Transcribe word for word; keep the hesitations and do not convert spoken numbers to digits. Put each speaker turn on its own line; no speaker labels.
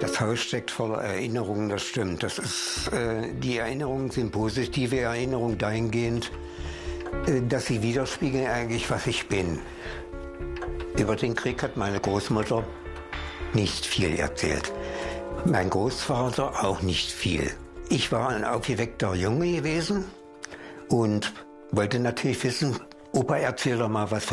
Das Haus steckt voller Erinnerungen, das stimmt. Das ist, äh, die Erinnerungen sind positive Erinnerungen dahingehend, äh, dass sie widerspiegeln eigentlich, was ich bin. Über den Krieg hat meine Großmutter nicht viel erzählt. Mein Großvater auch nicht viel. Ich war ein aufgeweckter Junge gewesen und wollte natürlich wissen, Opa, erzähl doch mal was